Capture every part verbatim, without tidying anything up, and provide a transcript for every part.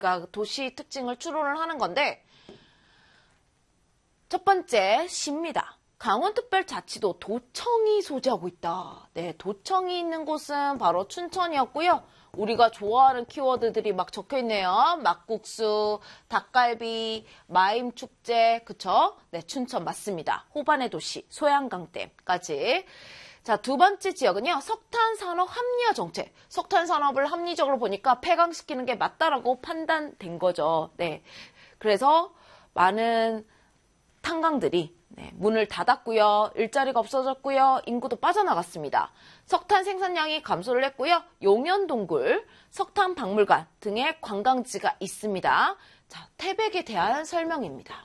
그러니까 도시 특징을 추론을 하는 건데, 첫 번째 시입니다. 강원특별자치도 도청이 소지하고 있다. 네, 도청이 있는 곳은 바로 춘천이었고요. 우리가 좋아하는 키워드들이 막 적혀있네요. 막국수, 닭갈비, 마임축제, 그쵸? 네, 춘천 맞습니다. 호반의 도시, 소양강댐까지. 자, 두 번째 지역은요, 석탄산업 합리화 정책. 석탄산업을 합리적으로 보니까 폐광시키는 게 맞다라고 판단된 거죠. 네. 그래서 많은 탄광들이 네, 문을 닫았고요. 일자리가 없어졌고요. 인구도 빠져나갔습니다. 석탄 생산량이 감소를 했고요. 용현동굴, 석탄박물관 등의 관광지가 있습니다. 자, 태백에 대한 설명입니다.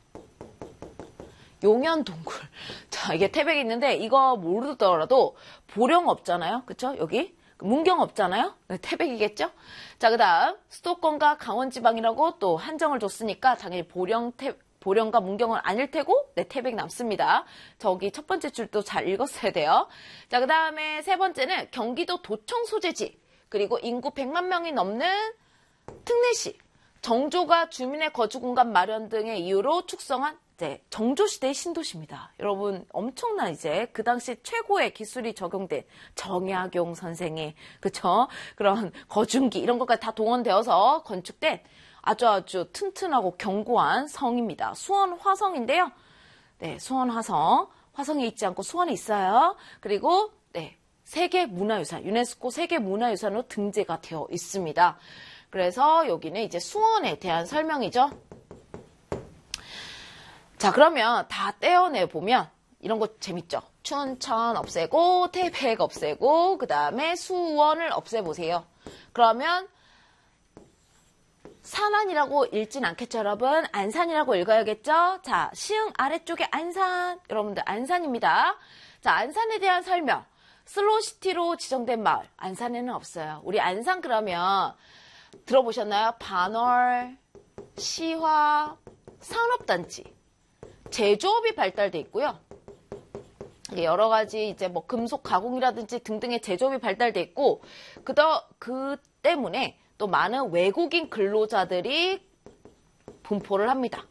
용현동굴. 자, 이게 태백에 있는데 이거 모르더라도 보령 없잖아요. 그쵸? 여기? 문경 없잖아요. 네, 태백이겠죠? 자, 그 다음 수도권과 강원지방이라고 또 한정을 줬으니까 당연히 보령, 태, 보령과 문경은 아닐 테고 네, 태백 남습니다. 저기 첫 번째 줄도 잘 읽었어야 돼요. 자, 그 다음에 세 번째는 경기도 도청 소재지, 그리고 인구 백만 명이 넘는 특례시, 정조가 주민의 거주 공간 마련 등의 이유로 축성한 네, 정조시대의 신도시입니다. 여러분 엄청난 이제 그 당시 최고의 기술이 적용된 정약용 선생의 그쵸? 그런 거중기 이런 것까지 다 동원되어서 건축된 아주 아주 튼튼하고 견고한 성입니다. 수원 화성인데요. 네, 수원 화성. 화성에 있지 않고 수원에 있어요. 그리고 네, 세계문화유산, 유네스코 세계문화유산으로 등재가 되어 있습니다. 그래서 여기는 이제 수원에 대한 설명이죠. 자, 그러면 다 떼어내보면 이런 거 재밌죠? 춘천 없애고 태백 없애고 그 다음에 수원을 없애보세요. 그러면 산안이라고 읽진 않겠죠, 여러분? 안산이라고 읽어야겠죠? 자, 시흥 아래쪽에 안산. 여러분들 안산입니다. 자, 안산에 대한 설명. 슬로우시티로 지정된 마을. 안산에는 없어요. 우리 안산 그러면 들어보셨나요? 반월, 시화, 산업단지. 제조업이 발달돼 있고요. 여러 가지 이제 뭐 금속 가공이라든지 등등의 제조업이 발달돼 있고, 그더 그 때문에 또 많은 외국인 근로자들이 분포를 합니다.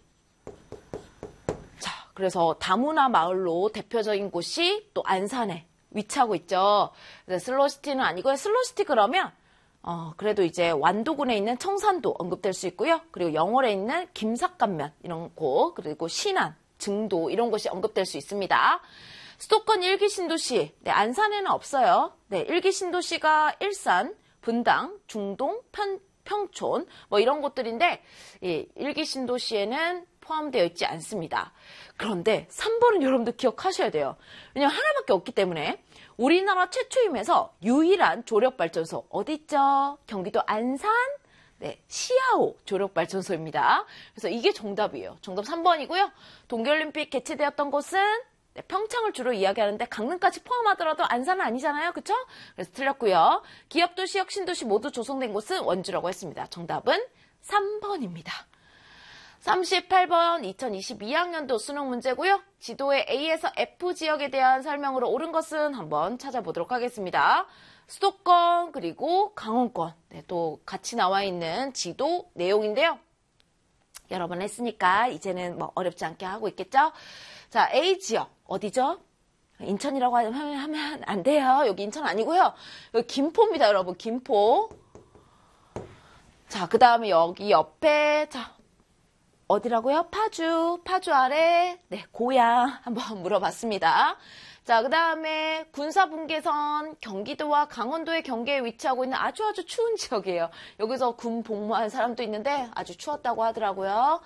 자, 그래서 다문화 마을로 대표적인 곳이 또 안산에 위치하고 있죠. 슬로시티는 아니고요. 슬로시티 그러면 어, 그래도 이제 완도군에 있는 청산도 언급될 수 있고요. 그리고 영월에 있는 김삿간면 이런 곳, 그리고 신안, 증도 이런 곳이 언급될 수 있습니다. 수도권 일 기 신도시, 네, 안산에는 없어요. 네, 일 기 신도시가 일산, 분당, 중동, 편, 평촌 뭐 이런 곳들인데 예, 일 기 신도시에는 포함되어 있지 않습니다. 그런데 삼 번은 여러분들 기억하셔야 돼요. 왜냐하면 하나밖에 없기 때문에. 우리나라 최초임에서 유일한 조력발전소 어디 있죠? 경기도 안산 네, 시아오 조력발전소입니다. 그래서 이게 정답이에요. 정답 삼 번이고요. 동계올림픽 개최되었던 곳은 네, 평창을 주로 이야기하는데 강릉까지 포함하더라도 안산은 아니잖아요. 그쵸? 그래서 틀렸고요. 기업도시, 혁신도시 모두 조성된 곳은 원주라고 했습니다. 정답은 삼 번입니다. 삼십팔 번 이천이십이 학년도 수능 문제고요. 지도의 A에서 F 지역에 대한 설명으로 옳은 것은 한번 찾아보도록 하겠습니다. 수도권 그리고 강원권 네, 또 같이 나와 있는 지도 내용인데요. 여러 번 했으니까 이제는 뭐 어렵지 않게 하고 있겠죠. 자, A 지역 어디죠? 인천이라고 하면, 하면 안 돼요. 여기 인천 아니고요. 여기 김포입니다, 여러분. 김포. 자, 그 다음에 여기 옆에 자 어디라고요? 파주. 파주 아래 네, 고향 한번 물어봤습니다. 자, 그 다음에 군사분계선 경기도와 강원도의 경계에 위치하고 있는 아주 아주 추운 지역이에요. 여기서 군 복무한 사람도 있는데 아주 추웠다고 하더라고요.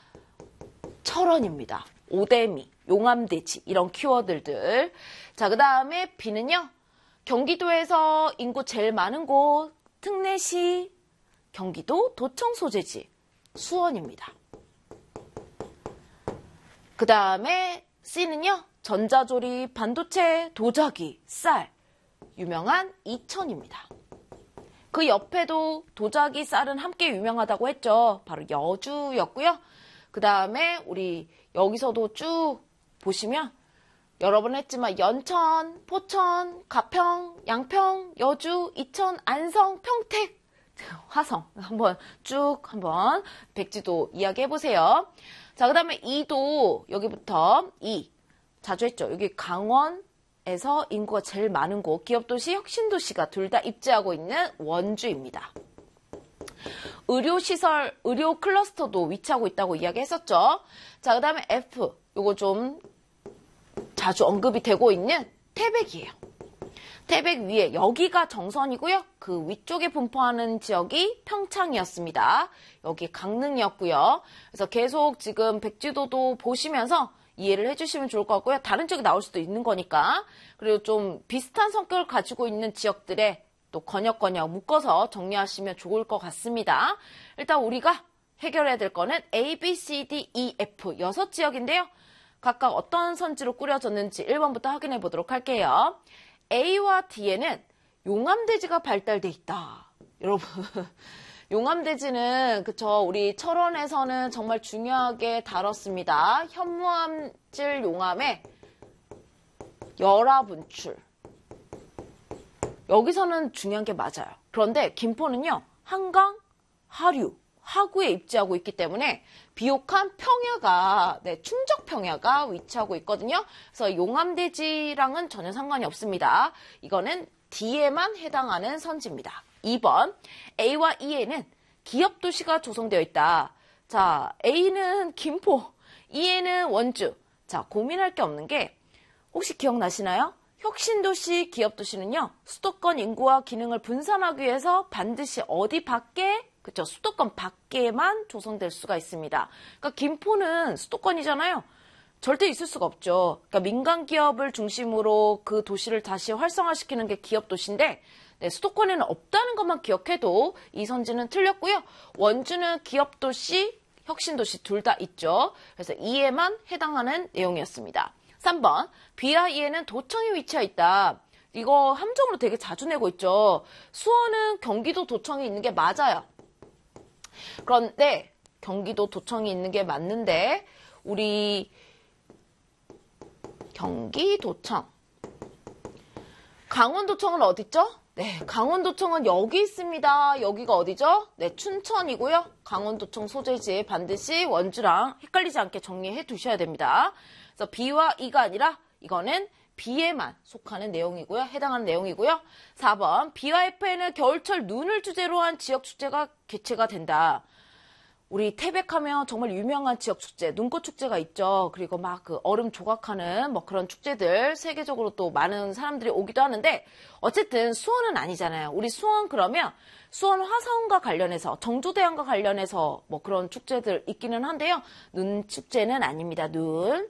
철원입니다. 오대미, 용암대지 이런 키워드들. 자, 그 다음에 B는요. 경기도에서 인구 제일 많은 곳 특례시, 경기도 도청 소재지 수원입니다. 그 다음에 C는요. 전자조립, 반도체, 도자기, 쌀 유명한 이천입니다. 그 옆에도 도자기, 쌀은 함께 유명하다고 했죠. 바로 여주였고요. 그 다음에 우리 여기서도 쭉 보시면 여러 번 했지만 연천, 포천, 가평, 양평, 여주, 이천, 안성, 평택 화성 한번 쭉 한번 백지도 이야기해 보세요. 자, 그 다음에 이도 여기부터 이 자주 했죠. 여기 강원에서 인구가 제일 많은 곳, 기업도시, 혁신도시가 둘 다 입지하고 있는 원주입니다. 의료시설, 의료 클러스터도 위치하고 있다고 이야기했었죠. 자, 그 다음에 F, 요거 좀 자주 언급이 되고 있는 태백이에요. 태백 위에 여기가 정선이고요. 그 위쪽에 분포하는 지역이 평창이었습니다. 여기 강릉이었고요. 그래서 계속 지금 백지도도 보시면서 이해를 해주시면 좋을 것 같고요. 다른 지역이 나올 수도 있는 거니까. 그리고 좀 비슷한 성격을 가지고 있는 지역들에 또 건역건역 묶어서 정리하시면 좋을 것 같습니다. 일단 우리가 해결해야 될 거는 A, B, C, D, E, F 여섯 지역인데요. 각각 어떤 선지로 꾸려졌는지 일 번부터 확인해 보도록 할게요. A와 D에는 용암대지가 발달돼 있다. 여러분, 용암대지는 그쵸, 우리 철원에서는 정말 중요하게 다뤘습니다. 현무암질 용암의 열화분출. 여기서는 중요한 게 맞아요. 그런데 김포는요, 한강, 하류, 하구에 입지하고 있기 때문에 비옥한 평야가, 네, 충적평야가 위치하고 있거든요. 그래서 용암대지랑은 전혀 상관이 없습니다. 이거는 D에만 해당하는 선지입니다. 이 번, A와 E에는 기업도시가 조성되어 있다. 자, A는 김포, E에는 원주. 자, 고민할 게 없는 게 혹시 기억나시나요? 혁신도시, 기업도시는요, 수도권 인구와 기능을 분산하기 위해서 반드시 어디 밖에, 그쵸, 수도권 밖에만 조성될 수가 있습니다. 그러니까 김포는 수도권이잖아요. 절대 있을 수가 없죠. 그러니까 민간 기업을 중심으로 그 도시를 다시 활성화시키는 게 기업도시인데, 네, 수도권에는 없다는 것만 기억해도 이 선지는 틀렸고요. 원주는 기업도시, 혁신도시 둘 다 있죠. 그래서 E에만 해당하는 내용이었습니다. 삼 번, B와 E에는 도청이 위치해 있다. 이거 함정으로 되게 자주 내고 있죠. 수원은 경기도 도청이 있는 게 맞아요. 그런데 경기도 도청이 있는 게 맞는데 우리 경기도청, 강원도청은 어디 있죠? 네, 강원도청은 여기 있습니다. 여기가 어디죠? 네, 춘천이고요. 강원도청 소재지에 반드시 원주랑 헷갈리지 않게 정리해 두셔야 됩니다. 그래서 B와 E가 아니라 이거는 B에만 속하는 내용이고요. 해당하는 내용이고요. 사 번, B와 F에는 겨울철 눈을 주제로 한 지역 축제가 개최가 된다. 우리 태백하면 정말 유명한 지역 축제, 눈꽃 축제가 있죠. 그리고 막 그 얼음 조각하는 뭐 그런 축제들 세계적으로 또 많은 사람들이 오기도 하는데 어쨌든 수원은 아니잖아요. 우리 수원 그러면 수원 화성과 관련해서 정조대왕과 관련해서 뭐 그런 축제들 있기는 한데요. 눈 축제는 아닙니다. 눈.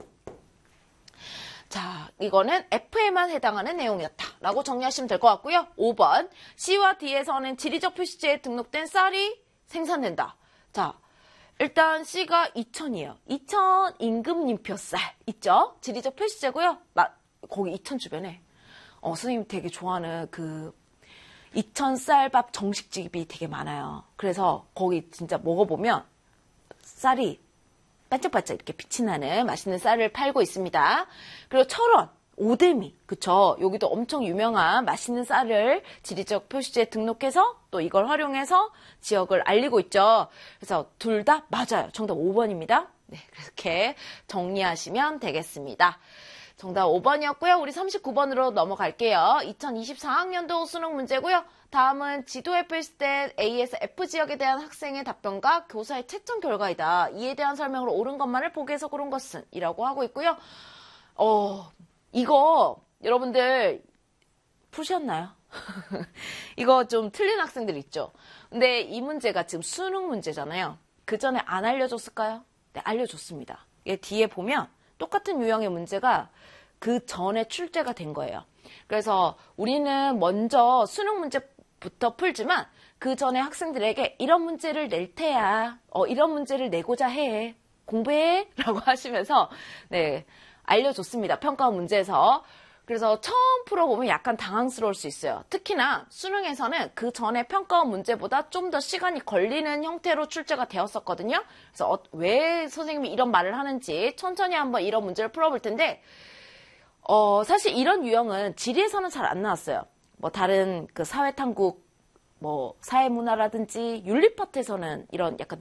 자, 이거는 F에만 해당하는 내용이었다라고 정리하시면 될 것 같고요. 오 번, C와 D에서는 지리적 표시지에 등록된 쌀이 생산된다. 자, 일단 C가 이천이에요. 이천 임금님표 쌀 있죠? 지리적 표시제고요. 막 거기 이천 주변에 어, 선생님 되게 좋아하는 그 이천 쌀밥 정식집이 되게 많아요. 그래서 거기 진짜 먹어보면 쌀이 반짝반짝 이렇게 빛이 나는 맛있는 쌀을 팔고 있습니다. 그리고 철원, 오대미, 그쵸? 여기도 엄청 유명한 맛있는 쌀을 지리적 표시지에 등록해서 또 이걸 활용해서 지역을 알리고 있죠. 그래서 둘 다 맞아요. 정답 오 번입니다. 네, 그렇게 정리하시면 되겠습니다. 정답 오 번이었고요. 우리 삼십구 번으로 넘어갈게요. 이천이십사 학년도 수능 문제고요. 다음은 지도에 표시된 A에서 F 지역에 대한 학생의 답변과 교사의 채점 결과이다. 이에 대한 설명으로 옳은 것만을 보기에서 고른 것은? 이라고 하고 있고요. 어, 이거 여러분들 푸셨나요? 이거 좀 틀린 학생들 있죠? 근데 이 문제가 지금 수능 문제잖아요. 그 전에 안 알려줬을까요? 네, 알려줬습니다. 얘 뒤에 보면 똑같은 유형의 문제가 그 전에 출제가 된 거예요. 그래서 우리는 먼저 수능 문제부터 풀지만 그 전에 학생들에게 이런 문제를 낼 테야. 어, 이런 문제를 내고자 해. 공부해. 라고 하시면서 네, 알려줬습니다. 평가 문제에서. 그래서 처음 풀어보면 약간 당황스러울 수 있어요. 특히나 수능에서는 그 전에 평가원 문제보다 좀 더 시간이 걸리는 형태로 출제가 되었었거든요. 그래서 어, 왜 선생님이 이런 말을 하는지 천천히 한번 이런 문제를 풀어볼 텐데 어, 사실 이런 유형은 지리에서는 잘 안 나왔어요. 뭐 다른 그 사회탐구 뭐 사회문화라든지 윤리 파트에서는 이런 약간